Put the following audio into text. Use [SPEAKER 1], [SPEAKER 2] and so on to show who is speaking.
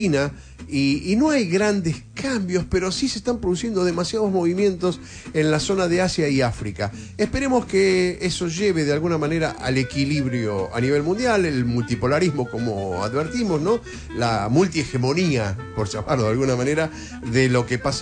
[SPEAKER 1] y no hay grandes cambios, pero sí se están produciendo demasiados movimientos en la zona de Asia y África. Esperemos que eso lleve de alguna manera al equilibrio a nivel mundial, el multipolarismo, como advertimos, ¿no? La multihegemonía, por llamarlo de alguna manera, de lo que pasa